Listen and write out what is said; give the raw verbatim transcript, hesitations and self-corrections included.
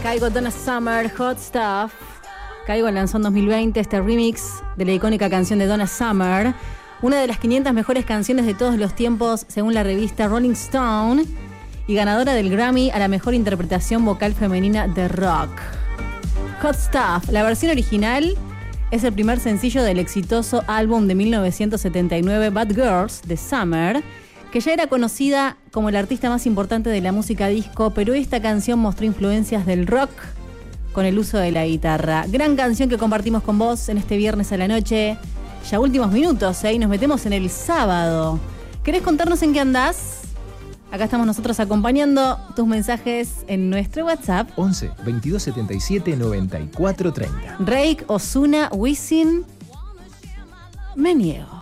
Kygo, Donna Summer, Hot Stuff. Kygo lanzó en dos mil veinte este remix de la icónica canción de Donna Summer, una de las quinientas mejores canciones de todos los tiempos según la revista Rolling Stone y ganadora del Grammy a la mejor interpretación vocal femenina de rock. Hot Stuff, la versión original, es el primer sencillo del exitoso álbum de mil novecientos setenta y nueve Bad Girls de Summer, que ya era conocida como la artista más importante de la música disco, pero esta canción mostró influencias del rock con el uso de la guitarra. Gran canción que compartimos con vos en este viernes a la noche. Ya últimos minutos, ¿eh? Y nos metemos en el sábado. ¿Querés contarnos en qué andás? Acá estamos nosotros acompañando tus mensajes en nuestro WhatsApp. once, veintidós setenta y siete, noventa y cuatro treinta. Rake, Ozuna, Wisin, me niego.